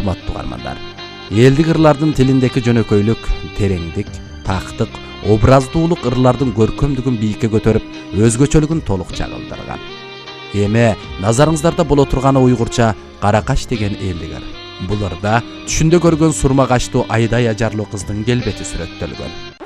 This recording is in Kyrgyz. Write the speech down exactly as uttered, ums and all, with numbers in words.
урматтуу угармандар. Элдик ырлардын тилиндеки жөнөкөйлүк, тереңдик, тактык, образдуулук ырлардын көркөмдүгүн бийикке көтөрүп, өзгөчөлүгүн толук чагылдырган. Эми назарыңыздарда боло турганы уйгурча Каракаш деген элдик ыр. Бул ырда түшүндө көргөн сурма качтуу айдай ажарлуу кыздын келбети сүрөттөлгөн.